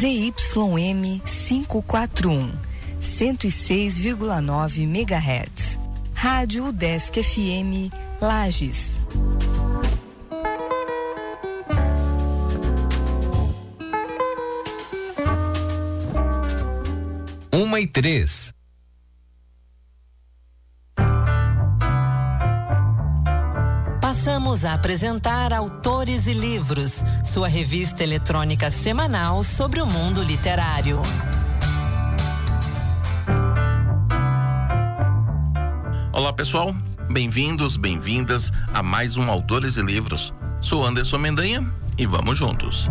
ZYM 541, 106,9 MHz. Rádio UDESC FM, Lages. Uma e 3. Passamos a apresentar Autores e Livros, sua revista eletrônica semanal sobre o mundo literário. Olá pessoal, bem-vindos, bem-vindas a mais um Autores e Livros. Sou Anderson Mendanha e vamos juntos.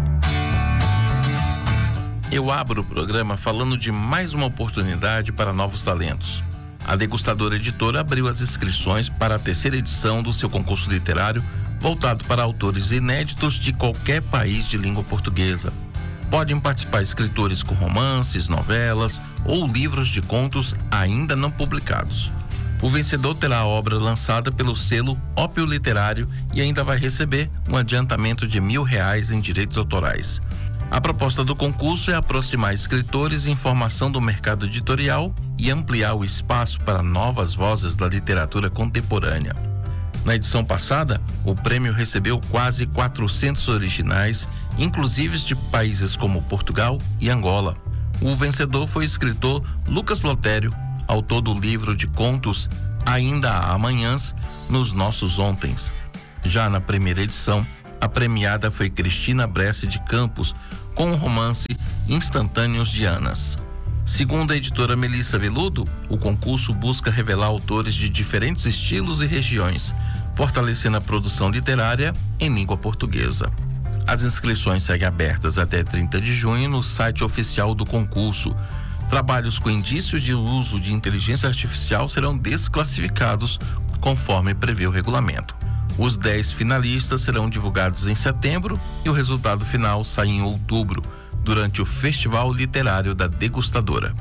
Eu abro o programa falando de mais uma oportunidade para novos talentos. A Degustadora Editora abriu as inscrições para a terceira edição do seu concurso literário voltado para autores inéditos de qualquer país de língua portuguesa. Podem participar escritores com romances, novelas ou livros de contos ainda não publicados. O vencedor terá a obra lançada pelo selo Ópio Literário e ainda vai receber um adiantamento de R$1.000 em direitos autorais. A proposta do concurso é aproximar escritores em formação do mercado editorial e ampliar o espaço para novas vozes da literatura contemporânea. Na edição passada, o prêmio recebeu quase 400 originais, inclusive de países como Portugal e Angola. O vencedor foi o escritor Lucas Lotério, autor do livro de contos Ainda há Amanhãs nos Nossos Ontens. Já na primeira edição, a premiada foi Cristina Bresse de Campos, com o romance Instantâneos de Anas. Segundo a editora Melissa Veludo, o concurso busca revelar autores de diferentes estilos e regiões, fortalecendo a produção literária em língua portuguesa. As inscrições seguem abertas até 30 de junho no site oficial do concurso. Trabalhos com indícios de uso de inteligência artificial serão desclassificados, conforme prevê o regulamento. Os 10 finalistas serão divulgados em setembro e o resultado final sai em outubro, durante o Festival Literário da Degustadora.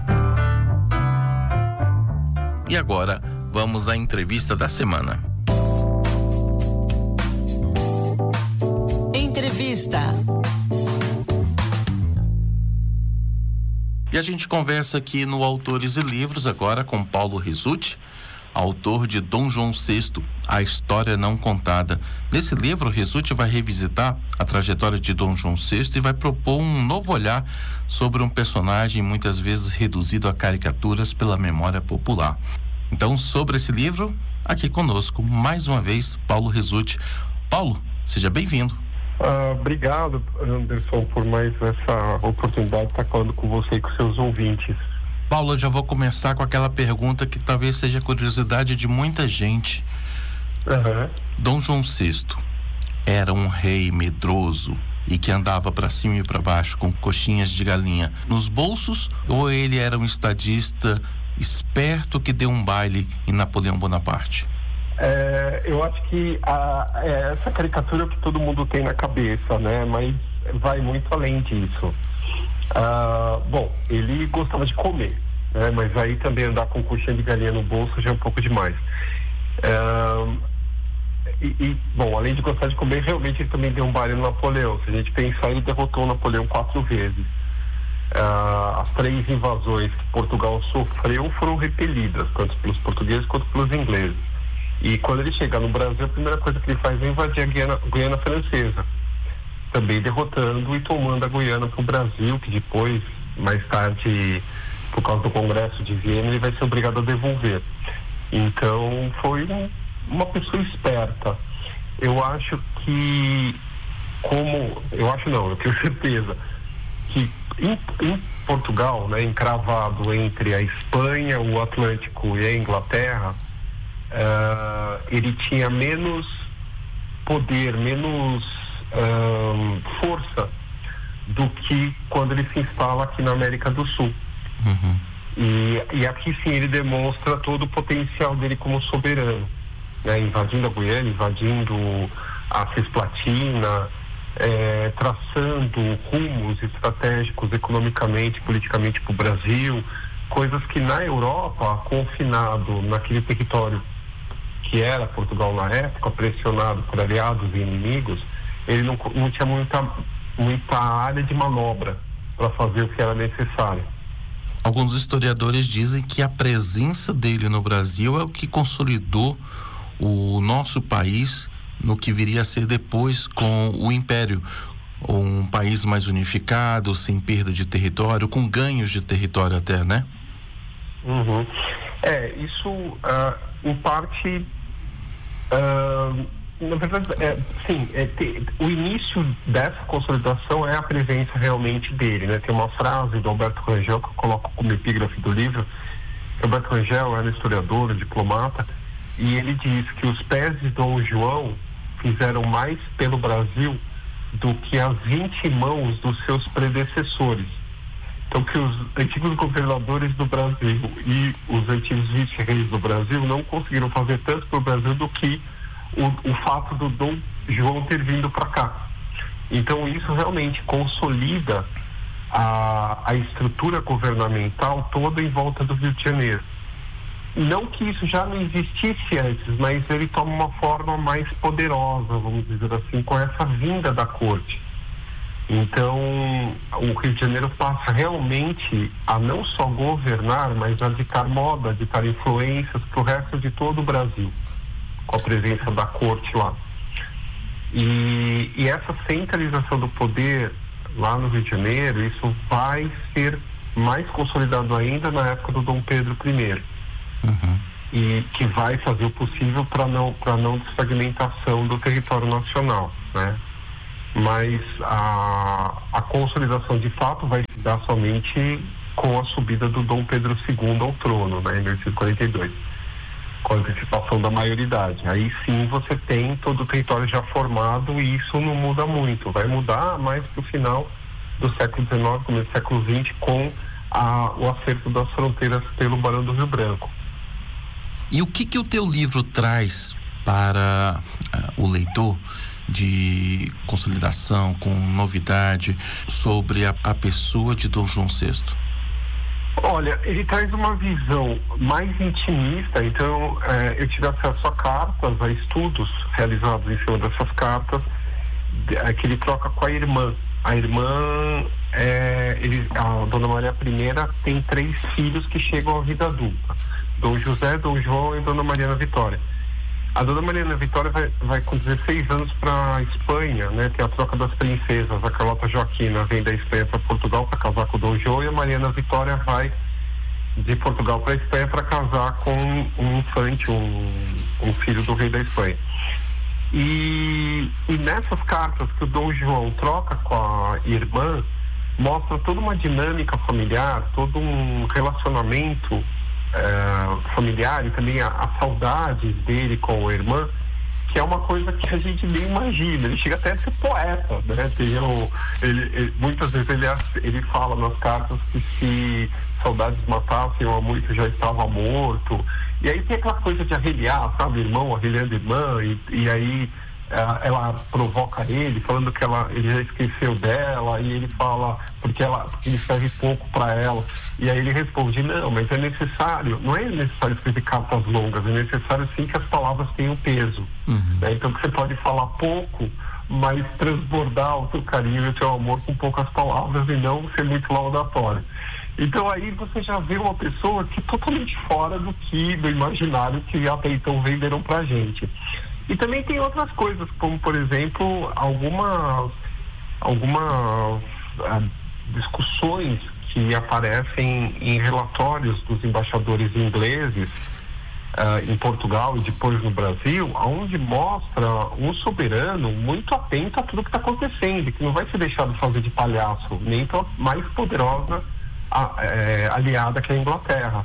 E agora, vamos à entrevista da semana. Entrevista. E a gente conversa aqui no Autores e Livros agora com Paulo Rizzuti, autor de Dom João VI, A História Não Contada. Nesse livro, Rizzuti vai revisitar a trajetória de Dom João VI e vai propor um novo olhar sobre um personagem muitas vezes reduzido a caricaturas pela memória popular. Então, sobre esse livro, aqui conosco, mais uma vez, Paulo Rizzuti. Paulo, seja bem-vindo. Obrigado, Anderson, por mais essa oportunidade de estar falando com você e com seus ouvintes. Paulo, eu já vou começar com aquela pergunta que talvez seja curiosidade de muita gente. Dom João VI era um rei medroso e que andava para cima e para baixo com coxinhas de galinha nos bolsos, ou ele era um estadista esperto que deu um baile em Napoleão Bonaparte? Eu acho que essa caricatura é o que todo mundo tem na cabeça, né? Mas vai muito além disso. Bom, ele gostava de comer, né? Mas aí também andar com coxinha de galinha no bolso já é um pouco demais. Bom, além de gostar de comer, realmente ele também deu um baile no Napoleão. Se a gente pensar, ele derrotou o Napoleão 4 vezes. As 3 invasões que Portugal sofreu foram repelidas, tanto pelos portugueses quanto pelos ingleses. E quando ele chega no Brasil, a primeira coisa que ele faz é invadir a Guiana Francesa, também derrotando e tomando a Guiana para o Brasil, que depois, mais tarde, por causa do Congresso de Viena, ele vai ser obrigado a devolver. Então, foi uma pessoa esperta. Eu acho que, eu tenho certeza, que em Portugal, né, encravado entre a Espanha, o Atlântico e a Inglaterra, ele tinha menos poder, menos força do que quando ele se instala aqui na América do Sul. E aqui sim ele demonstra todo o potencial dele como soberano, né? Invadindo a Guiana, invadindo a Cisplatina, traçando rumos estratégicos economicamente, politicamente para o Brasil, coisas que na Europa, confinado naquele território que era Portugal na época, pressionado por aliados e inimigos, ele não tinha muita área de manobra para fazer o que era necessário. Alguns historiadores dizem que a presença dele no Brasil é o que consolidou o nosso país no que viria a ser depois com o Império. Um país mais unificado, sem perda de território, com ganhos de território até, né? Uhum. Isso em parte, na verdade, sim, o início dessa consolidação é a presença realmente dele, né? Tem uma frase do Alberto Rangel que eu coloco como epígrafe do livro. Alberto Rangel era historiador, diplomata, e ele diz que os pés de Dom João fizeram mais pelo Brasil do que as 20 mãos dos seus predecessores. Então, que os antigos governadores do Brasil e os antigos vice-reis do Brasil não conseguiram fazer tanto para o Brasil do que o fato do Dom João ter vindo para cá. Então, isso realmente consolida a estrutura governamental toda em volta do Rio de Janeiro. Não que isso já não existisse antes, mas ele toma uma forma mais poderosa, vamos dizer assim, com essa vinda da corte. Então, o Rio de Janeiro passa realmente a não só governar, mas a ditar moda, a ditar influências para o resto de todo o Brasil, com a presença da corte lá. E essa centralização do poder lá no Rio de Janeiro, isso vai ser mais consolidado ainda na época do Dom Pedro I. Uhum. E que vai fazer o possível para não desfragmentação do território nacional, né? Mas a consolidação de fato vai se dar somente com a subida do Dom Pedro II ao trono, né, em 1842, com a antecipação da maioridade. Aí sim você tem todo o território já formado e isso não muda muito. Vai mudar mais para o final do século XIX, começo do século XX, com o acerto das fronteiras pelo Barão do Rio Branco. E o que o teu livro traz para o leitor de consolidação, com novidade sobre a pessoa de Dom João VI? Olha, ele traz uma visão mais intimista. Então eu tive acesso a cartas, a estudos realizados em cima dessas cartas, que ele troca com a irmã. A irmã, a Dona Maria I, tem 3 filhos que chegam à vida adulta: Dom José, Dom João e Dona Mariana Vitória. A Dona Mariana Vitória vai com 16 anos para a Espanha, né? Tem a troca das princesas. A Carlota Joaquina vem da Espanha para Portugal para casar com o Dom João, e a Mariana Vitória vai de Portugal para a Espanha para casar com um infante, um filho do rei da Espanha. E nessas cartas que o Dom João troca com a irmã, mostra toda uma dinâmica familiar, todo um relacionamento familiar, e também a saudade dele com a irmã, que é uma coisa que a gente nem imagina. Ele chega até a ser poeta, né? Muitas vezes ele fala nas cartas que se saudades matassem o amor que já estava morto. E aí tem aquela coisa de arreliar, sabe? Irmão arreliando irmã, e aí ela provoca ele, falando que ele já esqueceu dela, e ele fala porque ele escreve pouco para ela, e aí ele responde: não, mas não é necessário escrever cartas longas, é necessário sim que as palavras tenham peso. Né? Então que você pode falar pouco, mas transbordar o teu carinho e o teu amor com poucas palavras e não ser muito laudatório. Então aí você já vê uma pessoa que é totalmente fora do imaginário que até então venderam pra gente. E também tem outras coisas, como por exemplo algumas discussões que aparecem em relatórios dos embaixadores ingleses em Portugal e depois no Brasil, onde mostra um soberano muito atento a tudo que está acontecendo, que não vai ser deixado fazer de palhaço, nem para a mais poderosa aliada que é a Inglaterra.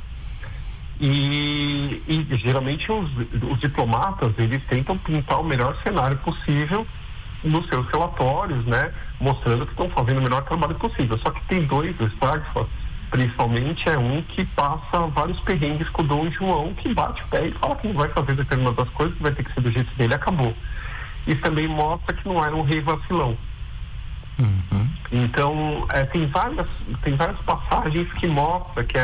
E geralmente os diplomatas, eles tentam pintar o melhor cenário possível nos seus relatórios, né, mostrando que estão fazendo o melhor trabalho possível. Só que tem dois, o Stratford principalmente, é um que passa vários perrengues com o Dom João, que bate o pé e fala que não vai fazer determinadas coisas, que vai ter que ser do jeito dele, acabou. Isso também mostra que não era um rei vacilão. Então tem várias passagens que mostram que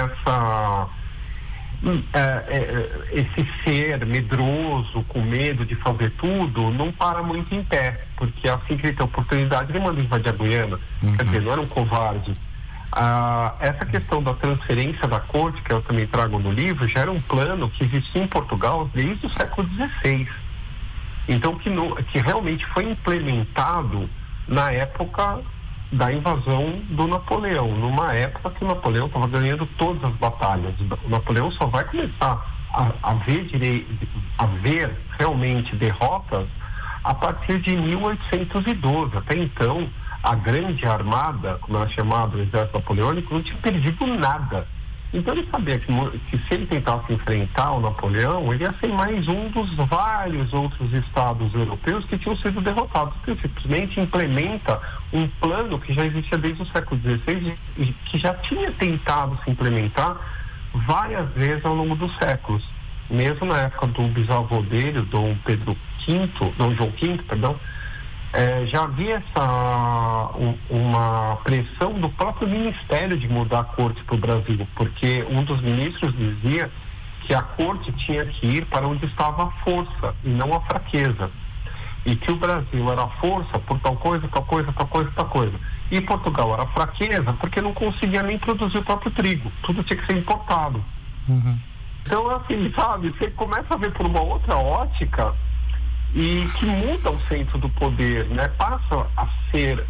esse ser medroso, com medo de fazer tudo, não para muito em pé, porque assim que ele tem oportunidade, ele manda invadir a Guiana. Quer dizer, não era um covarde. Essa questão da transferência da corte, que eu também trago no livro, já era um plano que existia em Portugal desde o século XVI. Então, que realmente foi implementado na época da invasão do Napoleão, numa época que o Napoleão estava ganhando todas as batalhas. O Napoleão só vai começar a ver realmente derrotas a partir de 1812. Até então, a grande armada, como era chamada, o exército napoleônico, não tinha perdido nada. Então ele sabia que se ele tentasse enfrentar o Napoleão, ele ia ser mais um dos vários outros estados europeus que tinham sido derrotados. Ele simplesmente implementa um plano que já existia desde o século XVI e que já tinha tentado se implementar várias vezes ao longo dos séculos. Mesmo na época do bisavô dele, Dom João V, já havia uma pressão do próprio ministério de mudar a corte para o Brasil, porque um dos ministros dizia que a corte tinha que ir para onde estava a força e não a fraqueza, e que o Brasil era a força por tal coisa, tal coisa, tal coisa, tal coisa, e Portugal era a fraqueza porque não conseguia nem produzir o próprio trigo, tudo tinha que ser importado. Então, assim, sabe, você começa a ver por uma outra ótica e que muda o centro do poder, né? Passa a ser,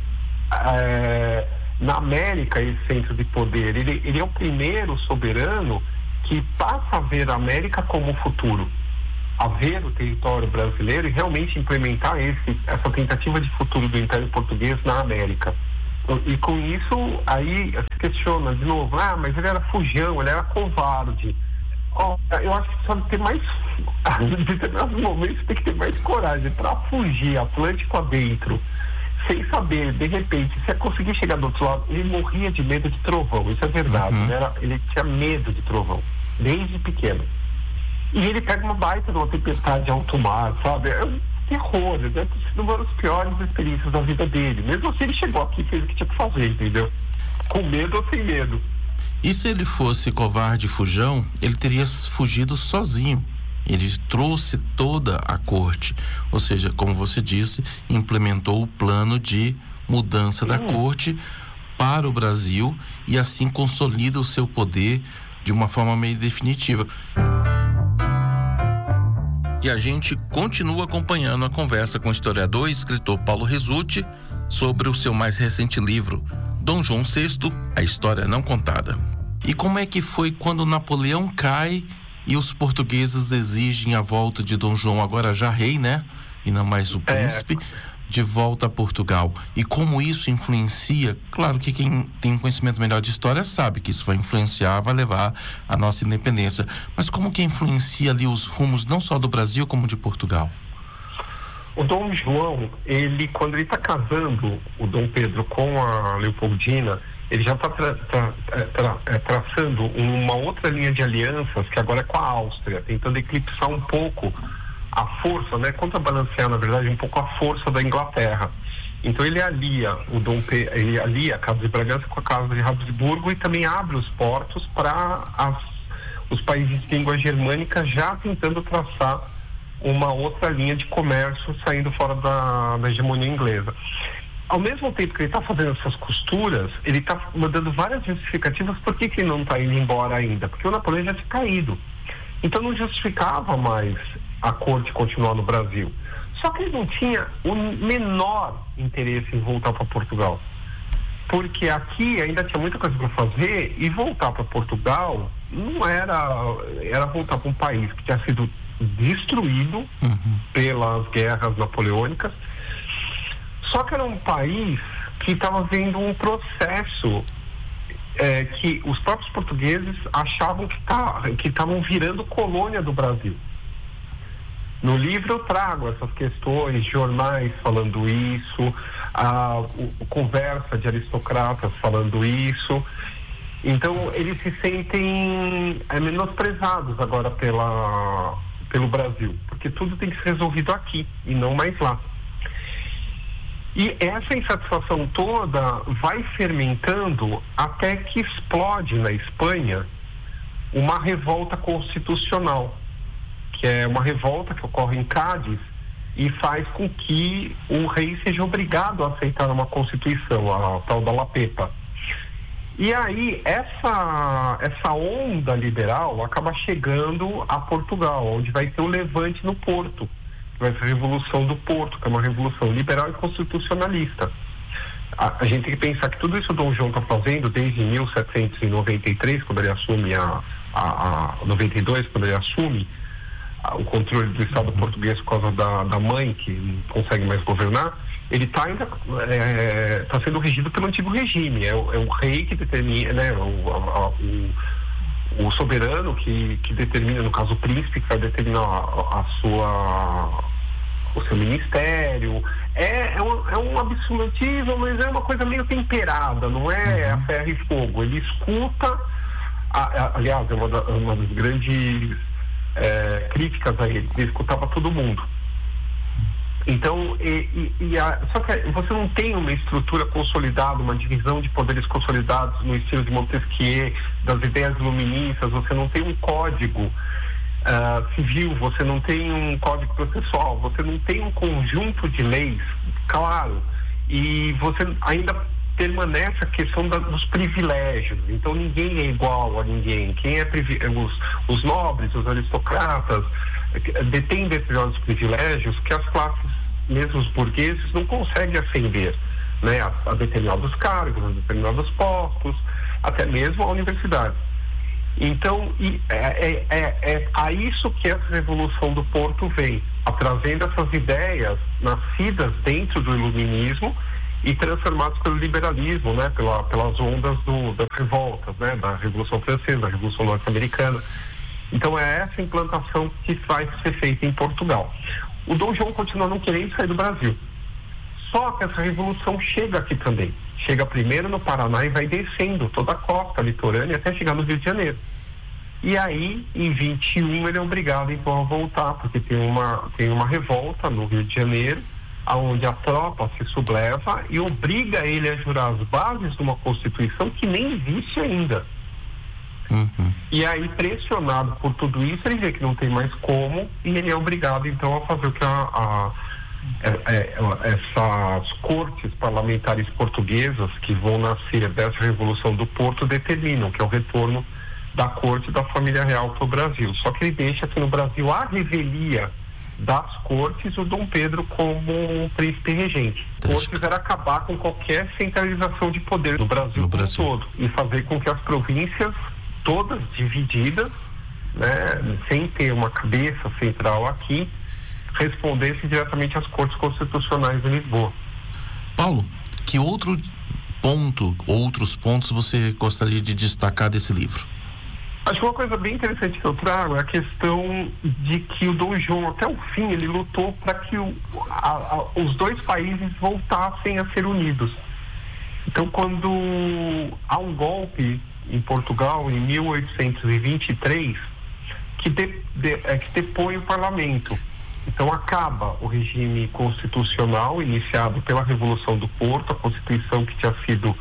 na América, esse centro de poder. Ele é o primeiro soberano que passa a ver a América como futuro, a ver o território brasileiro e realmente implementar essa tentativa de futuro do Império Português na América. E com isso, aí se questiona de novo, mas ele era fujão, ele era covarde. Eu acho que precisa ter mais, em determinados momentos tem que ter mais coragem para fugir Atlântico adentro, sem saber, de repente, se conseguir chegar do outro lado. Ele morria de medo de trovão, isso é verdade, ele tinha medo de trovão, desde pequeno. E ele pega uma baita de uma tempestade de alto mar, sabe? É um terror, deve ter sido uma das piores experiências da vida dele. Mesmo assim, ele chegou aqui e fez o que tinha que fazer, entendeu? Com medo ou sem medo. E se ele fosse covarde e fujão, ele teria fugido sozinho. Ele trouxe toda a corte, ou seja, como você disse, implementou o plano de mudança da corte para o Brasil e assim consolida o seu poder de uma forma meio definitiva. E a gente continua acompanhando a conversa com o historiador e escritor Paulo Rezzutti sobre o seu mais recente livro, Dom João VI, a história não contada. E como é que foi quando Napoleão cai e os portugueses exigem a volta de Dom João, agora já rei, né? E não mais o príncipe, de volta a Portugal. E como isso influencia, claro que quem tem conhecimento melhor de história sabe que isso vai influenciar, vai levar a nossa independência. Mas como que influencia ali os rumos não só do Brasil como de Portugal? O Dom João, quando ele está casando, o Dom Pedro, com a Leopoldina, ele já está traçando uma outra linha de alianças, que agora é com a Áustria, tentando eclipsar um pouco a força, né, contrabalancear, na verdade, um pouco a força da Inglaterra. Então ele alia ele alia a Casa de Bragança com a Casa de Habsburgo e também abre os portos para os países de língua germânica, já tentando traçar uma outra linha de comércio saindo fora da hegemonia inglesa. Ao mesmo tempo que ele está fazendo essas costuras, ele está mandando várias justificativas por que ele não está indo embora ainda, porque o Napoleão já tinha caído. Então não justificava mais a corte continuar no Brasil. Só que ele não tinha o menor interesse em voltar para Portugal, porque aqui ainda tinha muita coisa para fazer, e voltar para Portugal não era voltar para um país que tinha sido destruído pelas guerras napoleônicas. Só que era um país que estava vendo um processo que os próprios portugueses achavam que estavam virando colônia do Brasil. No livro eu trago essas questões, jornais falando isso, conversa de aristocratas falando isso. Então eles se sentem menosprezados agora pelo Brasil, porque tudo tem que ser resolvido aqui e não mais lá. E essa insatisfação toda vai fermentando até que explode na Espanha uma revolta constitucional, que é uma revolta que ocorre em Cádiz e faz com que o rei seja obrigado a aceitar uma constituição, a tal da La Pepa. E aí, essa onda liberal acaba chegando a Portugal, onde vai ter o levante no Porto, que vai ser a Revolução do Porto, que é uma revolução liberal e constitucionalista. A gente tem que pensar que tudo isso o Dom João está fazendo desde 1793, quando ele assume 92, quando ele assume o controle do Estado português por causa da mãe, que não consegue mais governar. Ele está ainda tá sendo regido pelo antigo regime. É o rei que determina, né, o soberano que determina, no caso o príncipe, que vai determinar o seu ministério. É um absolutismo, mas é uma coisa meio temperada, não é a ferro e fogo. Ele escuta, aliás, é uma das grandes críticas a ele escutava todo mundo. Então, só que você não tem uma estrutura consolidada, uma divisão de poderes consolidados no estilo de Montesquieu, das ideias iluministas. Você não tem um código civil, você não tem um código processual, você não tem um conjunto de leis, claro, e você ainda permanece a questão dos privilégios. Então ninguém é igual a ninguém. Quem é os nobres, os aristocratas detêm determinados privilégios que as classes, mesmo os burgueses, não conseguem ascender, né, a determinados cargos, a determinados postos, até mesmo a universidade. Então, é a isso que essa Revolução do Porto vem, trazendo essas ideias nascidas dentro do iluminismo e transformadas pelo liberalismo, né, pelas ondas das revoltas, né, da Revolução Francesa, da Revolução Norte-Americana. Então é essa implantação que vai ser feita em Portugal. O Dom João continua não querendo sair do Brasil. Só que essa revolução chega aqui também. Chega primeiro no Paraná e vai descendo toda a costa litorânea até chegar no Rio de Janeiro. E aí, em 21, ele é obrigado então a voltar, porque tem uma revolta no Rio de Janeiro, onde a tropa se subleva e obriga ele a jurar as bases de uma Constituição que nem existe ainda. E aí, pressionado por tudo isso, ele vê que não tem mais como e ele é obrigado então a fazer o que essas cortes parlamentares portuguesas que vão nascer dessa Revolução do Porto determinam, que é o retorno da corte da família real para o Brasil. Só que ele deixa que no Brasil a revelia das cortes o Dom Pedro como príncipe regente. Cortes era acabar com qualquer centralização de poder no Brasil como um todo e fazer com que as províncias todas divididas, né, sem ter uma cabeça central aqui, respondessem diretamente às cortes constitucionais de Lisboa. Paulo, que outros pontos você gostaria de destacar desse livro? Acho que uma coisa bem interessante que eu trago é a questão de que o Dom João, até o fim, ele lutou para que os dois países voltassem a ser unidos. Então, quando há um golpe em Portugal, em 1823, que depõe o parlamento. Então, acaba o regime constitucional iniciado pela Revolução do Porto, a Constituição que tinha sido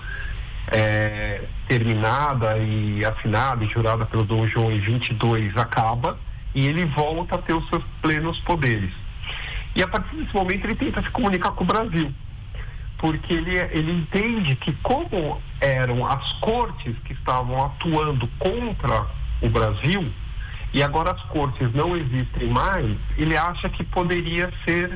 terminada e assinada e jurada pelo Dom João em 22 acaba e ele volta a ter os seus plenos poderes. E a partir desse momento ele tenta se comunicar com o Brasil, porque ele entende que como eram as cortes que estavam atuando contra o Brasil e agora as cortes não existem mais, ele acha que poderia ser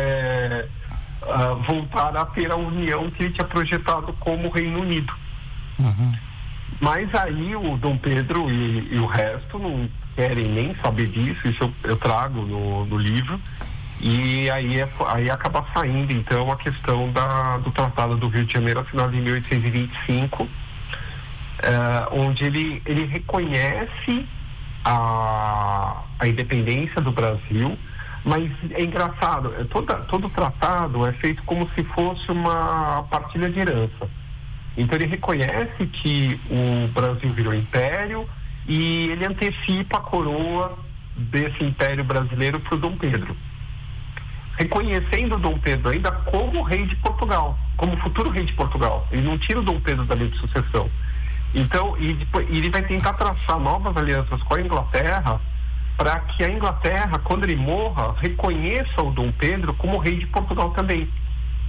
voltar a ter a união que ele tinha projetado como Reino Unido. Mas aí o Dom Pedro e o resto não querem nem saber disso, isso eu trago no livro, e aí acaba saindo então a questão do Tratado do Rio de Janeiro, assinado em 1825, onde ele reconhece a independência do Brasil. Mas é engraçado, todo tratado é feito como se fosse uma partilha de herança. Então ele reconhece que o Brasil virou império e ele antecipa a coroa desse império brasileiro para o Dom Pedro. Reconhecendo o Dom Pedro ainda como rei de Portugal, como futuro rei de Portugal. Ele não tira o Dom Pedro da lei de sucessão. Então, ele vai tentar traçar novas alianças com a Inglaterra, para que a Inglaterra, quando ele morra, reconheça o Dom Pedro como rei de Portugal também.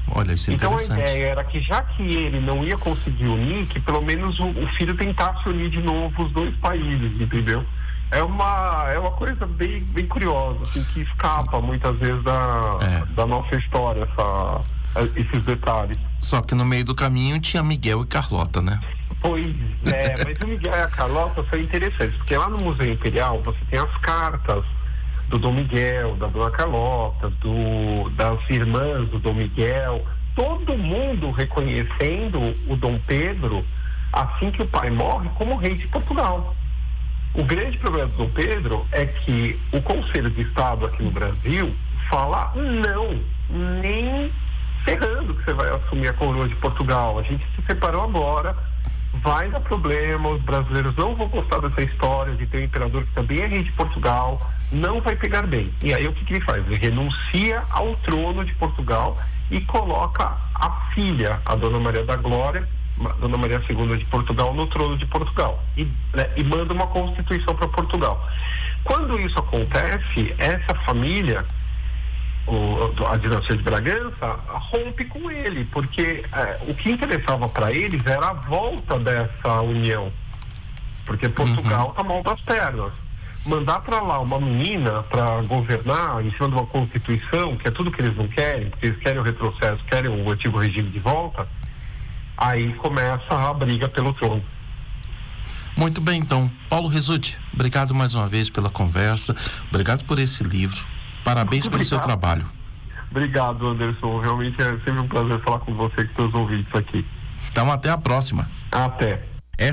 Olha, isso é então interessante. A ideia era que, já que ele não ia conseguir unir, que pelo menos o filho tentasse unir de novo os dois países, entendeu? É uma coisa bem curiosa, assim, que escapa muitas vezes da nossa história, esses detalhes. Só que no meio do caminho tinha Miguel e Carlota, né? Pois é, mas o Miguel e a Carlota são interessantes, porque lá no Museu Imperial você tem as cartas do Dom Miguel, da Dona Carlota, das irmãs do Dom Miguel, todo mundo reconhecendo o Dom Pedro, assim que o pai morre, como rei de Portugal. O grande problema do Dom Pedro é que o Conselho de Estado aqui no Brasil fala não, nem ferrando que você vai assumir a coroa de Portugal. A gente se separou agora, vai dar problema, os brasileiros não vão gostar dessa história de ter um imperador que também é rei de Portugal, não vai pegar bem. E aí o que ele faz? Ele renuncia ao trono de Portugal e coloca a filha, a Dona Maria da Glória, Dona Maria II de Portugal, no trono de Portugal e manda uma constituição para Portugal. Quando isso acontece, essa família, a dinastia de Bragança, rompe com ele, porque o que interessava para eles era a volta dessa união, porque Portugal está mal das pernas. Mandar para lá uma menina para governar em cima de uma constituição, que é tudo que eles não querem, porque eles querem o retrocesso, querem o antigo regime de volta, aí começa a briga pelo trono. Muito bem, então. Paulo Rizzuti, obrigado mais uma vez pela conversa, obrigado por esse livro, parabéns pelo seu trabalho. Obrigado, Anderson, realmente é sempre um prazer falar com você e com seus ouvintes aqui. Então, até a próxima. Até.